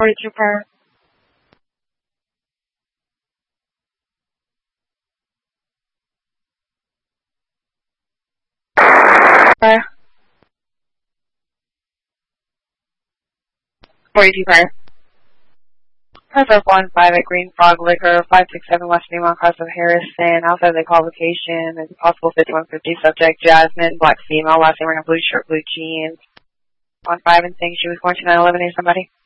42 per. Per. 42 per. Preserve 15 at Green Frog Liquor, 567 West Fremont, across of Harrison. Outside the call location is a possible 5150 subject, Jasmine, black female, last name wearing a blue shirt, blue jeans. 15 and saying she was going to 911 somebody.